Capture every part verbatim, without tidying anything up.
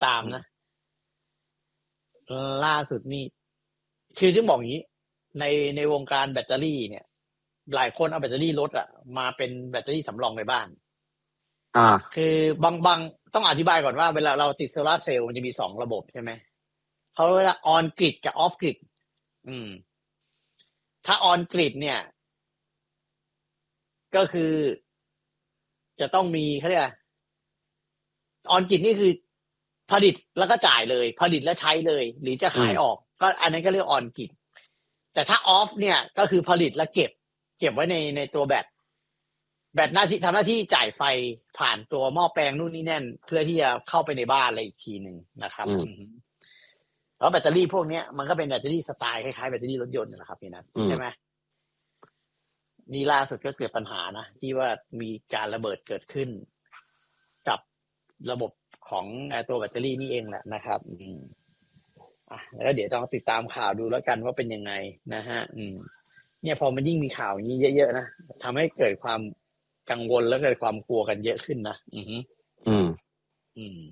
ตามนะล่าสุดนี่คือที่บอกอย่างนี้ในในวงการแบตเตอรี่เนี่ยหลายคนเอาแบตเตอรี่รถอ่ะมาเป็นแบตเตอรี่สำรองในบ้านอ่าคือบางบางต้องอธิบายก่อนว่าเวลาเราติดโซลาร์เซลล์มันจะมีสองระบบใช่ไหมเขาเวลาออนกริดกับออฟกริดอืมถ้าออนกริดเนี่ยก็คือจะต้องมีเขาเรียกออนกริดนี่คือผลิตแล้วก็จ่ายเลยผลิตแล้วใช้เลยหรือจะขายออกก็อันนั้นก็เรียกออนกริดแต่ถ้าออฟเนี่ยก็คือผลิตแล้วเก็บเก็บไว้ในในตัวแบตแบตหน้าที่ทำหน้าที่จ่ายไฟผ่านตัวหม้อแปลงนู่นนี่นั่นเพื่อที่จะเข้าไปในบ้านอะไรอีกทีหนึ่งนะครับแล้วแบตเตอรี่พวกนี้มันก็เป็นแบตเตอรี่สไตล์คล้ายๆแบตเตอรี่รถยนต์นะครับพี่นัทใช่ไหมนี่ล่าสุดก็เกิดปัญหานะที่ว่ามีการระเบิดเกิดขึ้นกับระบบของตัวแบตเตอรี่นี่เองแหละนะครับอืมอ่ะแล้วเดี๋ยวต้องติดตามข่าวดูแล้วกันว่าเป็นยังไงนะฮะอืมเนี่ยพอมันยิ่งมีข่าวอย่างนี้เยอะๆนะทำให้เกิดความกังวลแล้วเกิดความกลัวกันเยอะขึ้นนะอืมอืมอืม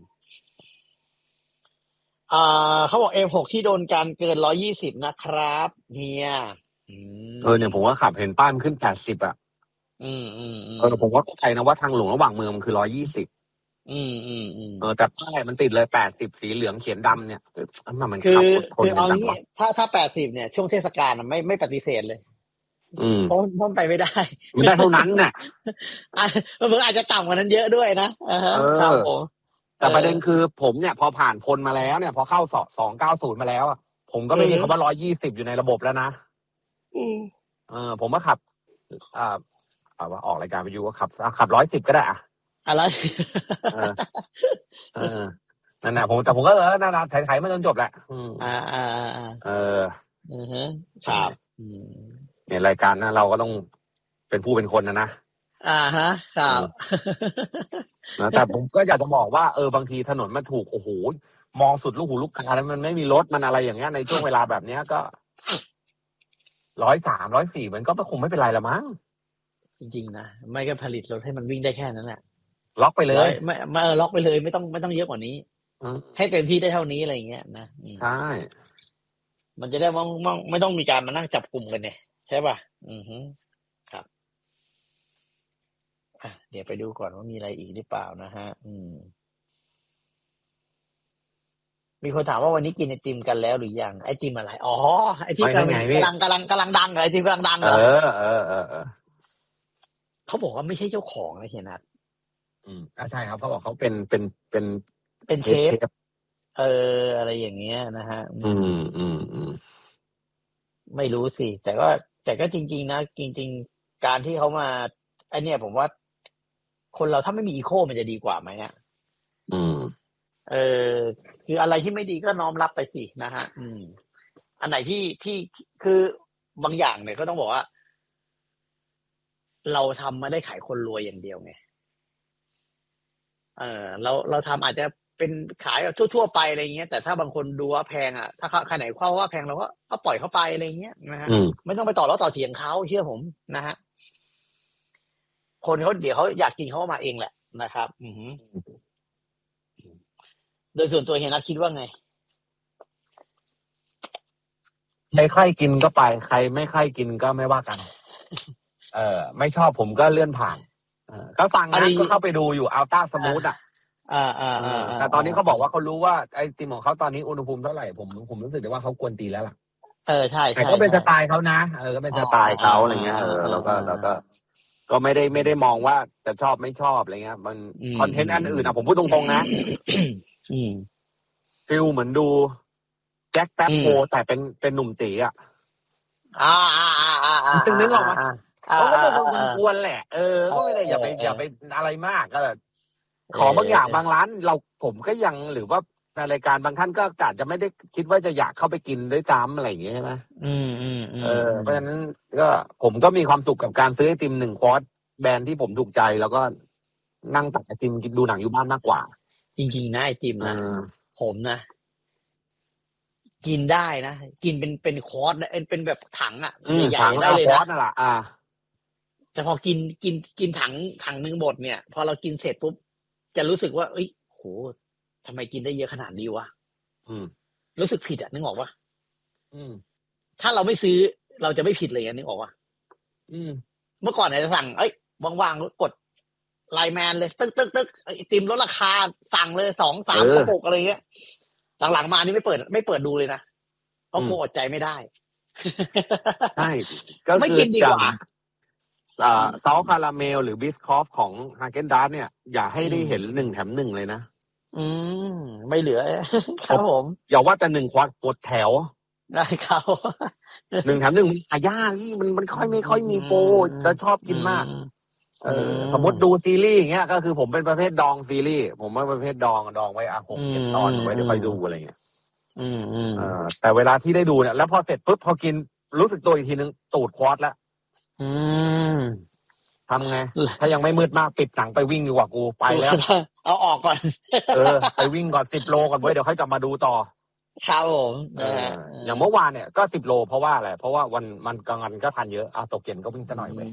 อ่าเขาบอก เอ็ม หก ที่โดนการเกินหนึ่งร้อยยี่สิบนะครับเฮียเออเนี่ยผมว่าขับเห็นป้ายมันขึ้นแปดสิบอ่ะอืมอืมเออผมว่าเข้าใจนะว่าทางหลวงระหว่างเมืองมันคือหนึ่งร้อยยี่สิบอืมอืมอืมเออแต่ป้ายมันติดเลยแปดสิบสีเหลืองเขียนดำเนี่ยมันมันคือขับทนคือกัเอานจังงี้วะถ้าถ้าแปดสิบเนี่ยช่วงเทศกาลไม่ไม่ปฏิเสธเลยอืมเพราะเพราะไปไม่ได้มันได้เท่านั้นเนี่ยอ่ะเมื่ออาจจะต่ำกว่านั้นเยอะด้วยนะอ่าฮะเอครับอผมแต่ประเด็นคือผมเนี่ยพอผ่านพลมาแล้วเนี่ยพอเข้าสองสองเก้าศูนย์มาแล้วอ่ะผมก็ไม่มีคำว่าร้อยยี่สิบอยู่ในระบบแล้วนะอืมเออผมก็ขับอ่าเอาว่าออกรายการไปอยู่ก็ขับขับร้อยสิบก็ได้อ่ะอะไรเออเออนั่นแหละผมแต่ผมก็เออนั่นนะถ่ายๆมาจนจบแหละอืมอ่าอ่าอ่าเอออือฮะครับอืมเนี่ยรายการนะเราก็ต้องเป็นผู้เป็นคนนะนะอ่าฮะครับนะแต่ผมก็อยากจะบอกว่าเออบางทีถนนมันถูกโอ้โหมองสุดลูกหูลูกตาแล้วมันไม่มีรถมันอะไรอย่างเงี้ยในช่วงเวลาแบบเนี้ยก็ร้อยสามร้อยสี่มันก็คงไม่เป็นไรละมั้งจริงๆนะไม่ก็ผลิตรถให้มันวิ่งได้แค่นั้นแหละล็อกไปเลยไม่ไม่ล็อกไปเลยไม่ต้องไม่ต้องเยอะกว่านี้ให้เต็มที่ได้เท่านี้อะไรอย่างเงี้ยนะใช่มันจะได้ไม่ไม่ไม่ต้องมีการมานั่งจับกลุ่มกันเนี่ยใช่ป่ะอือฮึครับอ่ะเดี๋ยวไปดูก่อนว่ามีอะไรอีกหรือเปล่านะฮะอืมมีคนถามว่าวันนี้กินไอติมกันแล้วหรือยังไอติมอะไรอ๋อไอที่กำลังกำลังกำลังกำลังดังเหรอไอติมกำลังดังเหรอเออเออเออเออเขาบอกว่าไม่ใช่เจ้าของนะเฮียนัทอืมอ่าใช่ครับเขาบอกเขาเป็นเป็นเป็นเป็นเชฟเอออะไรอย่างเงี้ยนะฮะอืมอืมอืมไม่รู้สิแต่ก็แต่ก็จริงๆนะจริงๆการที่เขามาไอเนี่ยผมว่าคนเราถ้าไม่มีอีโคมันจะดีกว่าไหมอ่ะอืมเออคืออะไรที่ไม่ดีก็น้อมรับไปสินะฮะอืมอันไหนที่ที่คือบางอย่างเนี่ยก็ต้องบอกว่าเราทำไม่ได้ขายคนรวยอย่างเดียวไงเออเราเราทำอาจจะเป็นขายแบบทั่วๆไปอะไรเงี้ยแต่ถ้าบางคนดูว่าแพงอ่ะถ้าใครไหนเข้าว่าแพงเราก็ก็ปล่อยเข้าไปอะไรเงี้ยนะฮะไม่ต้องไปต่อล้อต่อเถียงเขาเชื่อผมนะฮะคนเขาเดี๋ยวเขาอยากกินเขาก็มาเองแหละนะครับ อือโดยส่วนตัวเฮียนัทคิดว่าไงใครใครกินก็ไปใครไม่ใครกินก็ไม่ว่ากัน เออไม่ชอบผมก็เลื่อนผ่านเออก็ฟังนะก็เข้าไปดูอยู่อัลต้าสมูทอ่ะอ่าอ่าอ่าแต่ตอนนี้เขาบอกว่าเขารู้ว่าไอติมของเขาตอนนี้อุณหภูมิเท่าไหร่ผมผมรู้สึกได้ว่าเขากวนตีแล้วล่ะเออใช่แต่ก็เป็นสไตล์เขานะเออก็เป็นสไตล์เขาอะไรเงี้ยเออแล้วก็แล้วก็ก็ไม่ได้ไม่ได้มองว่าจะชอบไม่ชอบอะไรเงี้ยมันคอนเทนต์อันอื่นอ่ะผมพูดตรงๆนะฟิลเหมือนดูแจ็คแป๊บโฮแต่เป็นเป็นหนุ่มตีอ่ะอ่าอ่าอ่าอ่าอ่านึกออกไหมเขาก็เป็นคนกวนแหละเออก็ไม่ได้อย่าไปอย่าไปอะไรมากก็ของบางอย่างบางร้านเราผมก็ยังหรือว่าในรายการบางท่านก็อาจจะไม่ได้คิดว่าจะอยากเข้าไปกินด้วยซ้ำอะไรอย่างเงี้ยใช่ไหมอืมอืมเออเพราะฉะนั้นก็ผมก็มีความสุขกับการซื้อไอติมหนึ่งควอตแบรนด์ที่ผมถูกใจแล้วก็นั่งตักไอติมกินดูหนังอยู่บ้านมากกว่าจริงๆนะไอติมนะผมนะกินได้นะกินเป็นเป็นคอร์สเป็นแบบถังอ่ะใหญ่ๆได้เลยนะนั่นแหละอ่าแต่พอกินกินกินถังถังนึงหมดเนี่ยพอเรากินเสร็จปุ๊บจะรู้สึกว่าเอ้ยโหทำไมกินได้เยอะขนาดนี้วะอืมรู้สึกผิดอ่ะนึกออกปะอืมถ้าเราไม่ซื้อเราจะไม่ผิดเลยนึกออกปะอืมเมื่อก่อนเนี่ยจะสั่งเอ้ยว่างๆกดไลน์แมนเลยตึ๊กตึ๊กตึ๊กไอติมลดราคาสั่งเลยสองสามกระปุกอะไรเงี้ยหลังๆมานี่ไม่เปิดไม่เปิดดูเลยนะเพราะกลัวอดใจไม่ได้ใช่ก็ไม่คือกินดีกว่าอ่าซอสคาราเมลหรือบิสคอฟของฮาเกนดาร์ทเนี่ยอย่าให้ได้เห็นหนึ่งแถมหนึ่งเลยนะอืมไม่เหลือ ครับผมอย่าว่าแต่หนึ่งควอตหมดแถวได้ครับหนึ่งแถมหนึ่งมันหายากที่มันมันค่อยไม่ค่อยมีโปรจะชอบกินมาก เออสมมติดูซีรีส์อย่างเงี้ยก็คือผมเป็นประเภทดองซีรีส์ผมว่าประเภทดองดองไว้อ่ะหกเจ็ดตอนไว้เดี๋ยวค่อยดูอะไรเงี้ยอืมอืมเออแต่เวลาที่ได้ดูเนี่ยแล้วพอเสร็จปุ๊บพอกินรู้สึกตัวอีกทีนึงตูดควอตแล้วอืมทำไง ถ้ายังไม่มืดมากปิดหนังไปวิ่งดีกว่ากูไปแล้วเอาออกก่อนเออไปวิ่งก่อนสิบโลก่อนไว้เดี๋ยวค่อยกลับมาดูต่อครับผมเอออย่างเมื่อวานเนี่ยก็สิบโลเพราะว่าอะไรเพราะว่าวันมันกลางวันก็ทันเยอะอ่ะตกเย็นก็วิ่งซะหน่อยไป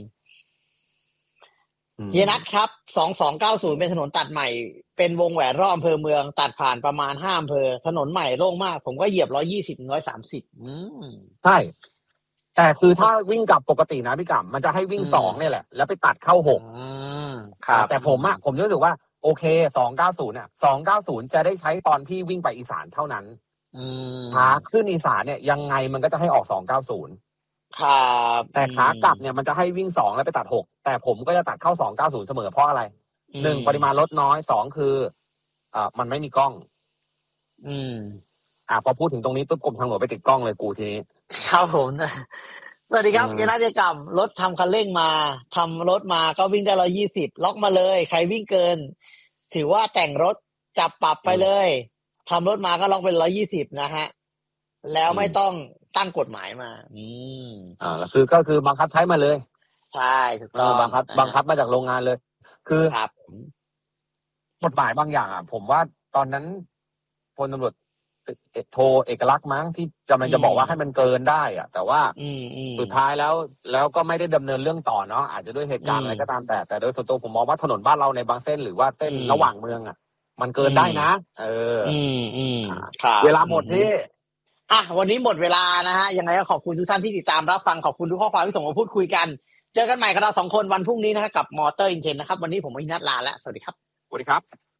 เฮียนัทครับสองสองเก้าศูนย์เป็นถนนตัดใหม่ เป็นวงแหวนรอบอำเภอเมืองตัดผ่านประมาณห้าอำเภอถนนใหม่โล่งมาก ผมก็เหยียบร้อยยี่สิบร้อยสามสิบใช่ แต่คือถ้าวิ่งกลับปกตินะพี่กำมันจะให้วิ่งสองเนี่ยแหละ แล้วไปตัดเข้าหกแต่ผมอะผมรู้สึกว่าโอเคสองเก้าศูนย์อะสองเก้าศูนย์จะได้ใช้ตอนพี่วิ่งไปอีสานเท่านั้นขาขึ้นอีสานเนี่ยยังไงมันก็จะให้ออกสองเก้าศูนย์ครับแต่ขากลับเนี่ยมันจะให้วิ่งสองแล้วไปตัดหกแต่ผมก็จะตัดเข้าสองเก้าศูนย์เสมอเพราะอะไรหนึ่งปริมาณลดน้อยสองคืออ่ามันไม่มีกล้องอืมอ่าพอพูดถึงตรงนี้ปุ๊บกรมทางหลวงไปติดกล้องเลยกูทีนี้ครับผมสวัสดีครับยานาเจกรรมรถทำคันเร่งมาทำรถมาก็วิ่งได้ร้อยยี่สิบล็อกมาเลยใครวิ่งเกินถือว่าแต่งรถจับปรับไปเลยทำรถมาก็ล็อกเป็นร้อยยี่สิบนะฮะแล้วไม่ต้องตั้งกฎหมายมาอืมอ่าคือก็คือบังคับใช้มาเลยใช่ถูกต้องบังคับบังคับมาจากโรงงานเลยคือครับกฎหมายบางอย่างอ่ะผมว่าตอนนั้นพลตำรวจโทเอกลักษณ์มั้งที่กำลังจะบอกว่าให้มันเกินได้อ่ะแต่ว่าสุดท้ายแล้วแล้วก็ไม่ได้ดำเนินเรื่องต่อเนาะอาจจะด้วยเหตุการณ์อะไรก็ตามแต่แต่โดยส่วนตัวผมมองว่าถนนบ้านเราในบางเส้นหรือว่าเส้นระหว่างเมืองอ่ะมันเกินได้นะเอออืมอืมเวลาหมดที่อ่ะวันนี้หมดเวลานะฮะยังไงก็ขอบคุณทุกท่านที่ติดตามรับฟังขอบคุณทุกข้อความที่ส่งมาพูดคุยกันเจอกันใหม่กับเราสองคนวันพรุ่งนี้นะฮะกับมอเตอร์อินเทนนะครับวันนี้ผมอินัทลาแล้วสวัสดีครับสวัสดีครับ